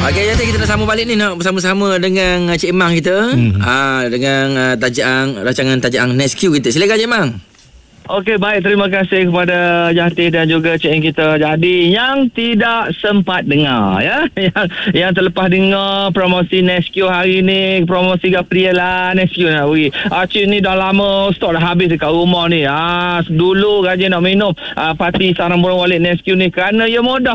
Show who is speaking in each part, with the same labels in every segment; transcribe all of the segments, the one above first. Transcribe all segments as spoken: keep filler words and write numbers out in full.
Speaker 1: Okey, jadi kita nak sambung balik ni, nak bersama-sama dengan Cik Mang kita. Hmm. Ah, dengan uh, tajang rancangan tajang Nescue kita. Silakan Cik Mang.
Speaker 2: Okey, baik. Terima kasih kepada Jati dan juga Cik Eng kita. Jadi, yang tidak sempat dengar, ya. Yang, yang terlepas dengar promosi Nescue hari ni, promosi Gapriel lah, Nescue nak bagi. Ah, Cik ni dah lama, stok dah habis dekat rumah ni. Ah, dulu rajin nak minum ah, parti sarang burung walet Nescue ni kerana ia mudah,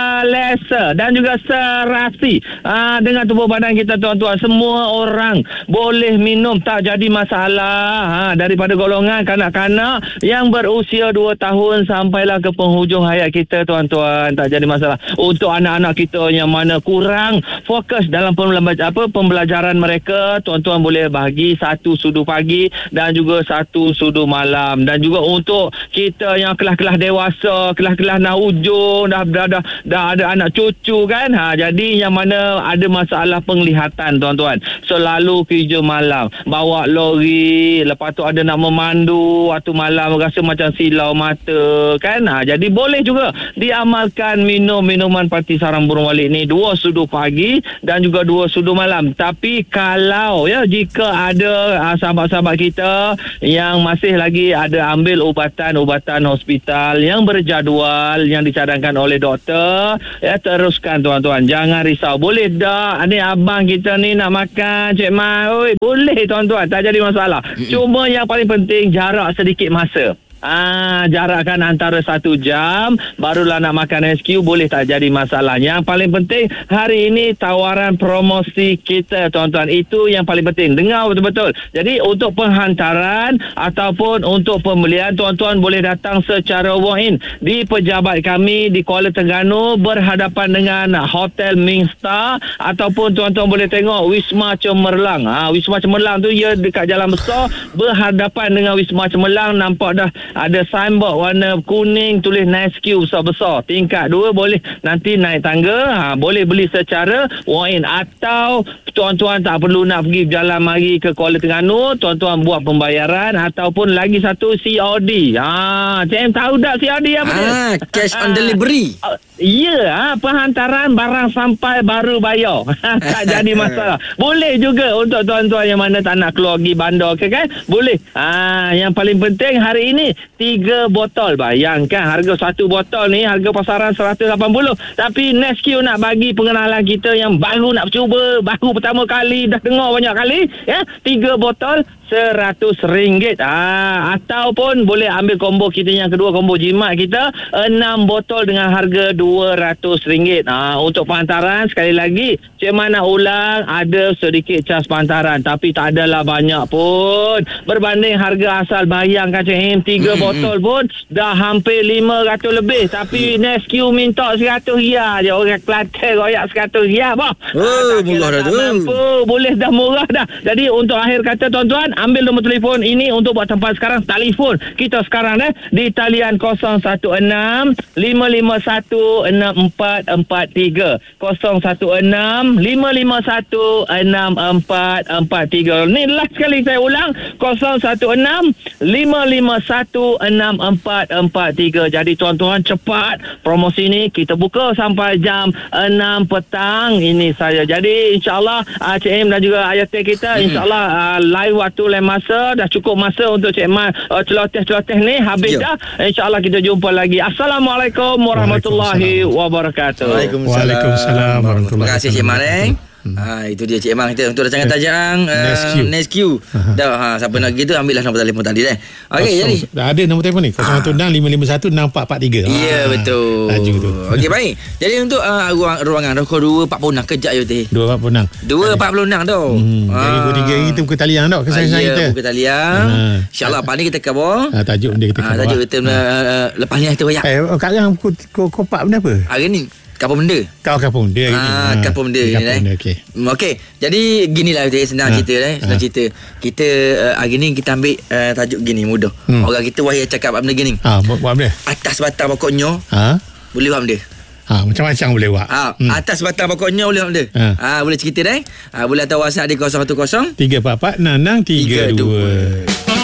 Speaker 2: selesa dan juga serasi. Ah, dengan tubuh badan kita, tuan-tuan. Semua orang boleh minum, tak jadi masalah. Ah, daripada golongan kanak-kanak yang berusia dua tahun sampailah ke penghujung hayat kita, tuan-tuan, tak jadi masalah. Untuk anak-anak kita yang mana kurang fokus dalam pembelajaran, apa, pembelajaran mereka, tuan-tuan boleh bahagi satu sudu pagi dan juga satu sudu malam. Dan juga untuk kita yang kelas-kelas dewasa, kelas-kelas nak hujung, dah, dah, dah, dah ada anak cucu kan, ha, jadi yang mana ada masalah penglihatan, tuan-tuan, selalu kerja malam, bawa lori, lepas tu ada nak memandu waktu malam, rasa macam silau mata kan. Ha, jadi boleh juga diamalkan minum minuman parti sarang burung walet ni dua sudu pagi dan juga dua sudu malam. Tapi kalau ya jika ada ha, sahabat-sahabat kita yang masih lagi ada ambil ubatan-ubatan hospital yang berjadual yang dicadangkan oleh doktor, ya teruskan, tuan-tuan, jangan risau. Boleh dah ni abang kita ni nak makan Cik Mai, oi, boleh, tuan-tuan, tak jadi masalah. Cuma yang paling penting jarak sedikit masa. Ah, jarakkan antara satu jam barulah nak makan Nescue, boleh tak jadi masalah. Yang paling penting hari ini tawaran promosi kita, tuan-tuan, itu yang paling penting. Dengar betul-betul. Jadi untuk penghantaran ataupun untuk pembelian, tuan-tuan boleh datang secara walk-in di pejabat kami di Kuala Terengganu berhadapan dengan Hotel Mingstar, ataupun tuan-tuan boleh tengok Wisma Cemerlang. Ah, Wisma Cemerlang tu ia dekat Jalan Besar berhadapan dengan Wisma Cemerlang. Nampak dah ada signboard warna kuning tulis Nescue besar-besar. Tingkat dua, boleh nanti naik tangga, ha, boleh beli secara walk-in, atau tuan-tuan tak perlu nak pergi jalan mari ke Kuala Terengganu, tuan-tuan buat pembayaran, ataupun lagi satu C O D. Ha, Cik M tahu tak C O D apa dia?
Speaker 1: Ah, cash on delivery.
Speaker 2: Uh, ya, ha, penghantaran barang sampai baru bayar. Tak jadi masalah. Boleh juga untuk tuan-tuan yang mana tak nak keluar pergi bandar ke kan? Boleh. Ha, yang paling penting hari ini tiga botol. Bayangkan harga satu botol ni harga pasaran seratus lapan puluh, tapi Nescue nak bagi pengenalan kita yang baru nak cuba, baru pertama kali, dah dengar banyak kali, ya, tiga botol seratus ringgit. Ah, ataupun boleh ambil combo kita yang kedua, combo jimat kita, enam botol dengan harga dua ratus ringgit. Ah, untuk penghantaran sekali lagi Cik Man nak ulang, ada sedikit cas penghantaran, tapi tak adalah banyak pun berbanding harga asal. Bayangkan Cik Him, tiga hmm, botol hmm. pun dah hampir lima ratus lebih, tapi hmm. Nescue minta seratus ria je. Orang Kelantan royak seratus ria bah.
Speaker 1: Oh, murah dah tu.
Speaker 2: Mampu, boleh dah murah dah. Jadi untuk akhir kata, tuan-tuan, ambil nombor telefon ini untuk buat tempat sekarang. Telefon kita sekarang eh di talian kosong satu enam lima lima satu enam empat empat tiga, kosong satu enam lima lima satu enam empat empat tiga. Ni last sekali saya ulang, kosong satu enam lima lima satu enam empat empat tiga. Jadi tuan-tuan, cepat promosi ni kita buka sampai jam enam petang ini saja. Jadi insya-Allah uh, Cik M dan juga ayat kita insya-Allah uh, live waktu lain masa, dah cukup masa untuk Cik Man uh, celoteh-celoteh ni habis dah. InsyaAllah kita jumpa lagi. Assalamualaikum warahmatullahi wabarakatuh.
Speaker 1: Waalaikumsalam.
Speaker 3: Waalaikumsalam warahmatullahi
Speaker 1: wabarakatuh. Terima kasih Cik Man. Eh? Hmm. Ha, itu dia Cik Mang kita untuk rancangan tajang uh, Nescue. Dah, ha, siapa nak gitu ambillah nombor telefon tadi deh. Okey, jadi
Speaker 3: dah ada nombor telefon ni kosong satu enam lima lima satu enam empat empat tiga.
Speaker 1: Ya, betul.
Speaker 3: Laju tu.
Speaker 1: Okey, baik. Jadi untuk uh, ruang ruangan rokok dua empat puluh enam kejap je teh.
Speaker 3: dua empat puluh enam.
Speaker 1: dua empat puluh enam tu.
Speaker 3: Hmm. Ha. Jadi dua tiga ni tu buka talian dak kesan-kesan kita.
Speaker 1: Ya, buka talian. Insya-Allah apa ni kita cover.
Speaker 3: Ha, tajuk dia kita cover.
Speaker 1: Ha, tajuk kita uh, lepas ni kita royak.
Speaker 3: Eh, sekarang kopak benda apa?
Speaker 1: Hari ni kapur benda.
Speaker 3: Kau kapur benda hari ni.
Speaker 1: Ah, kapur benda ni eh. Okey. Okey. Jadi ginilah dia senang ha. cerita eh, senang ha. cerita. Kita uh, hari ni kita ambil uh, tajuk gini mudah. Hmm. Orang kita wahai cakap benda gini.
Speaker 3: Ha, buat benda.
Speaker 1: Atas batang pokoknya. Ha? Boleh buat benda.
Speaker 3: Ha, macam-macam boleh buat.
Speaker 1: Ha, hmm. atas batang pokoknya boleh buat benda. Ha, ha boleh cerita dah. Ha, boleh hantar WhatsApp di kosong satu kosong
Speaker 3: tiga empat empat enam enam tiga dua.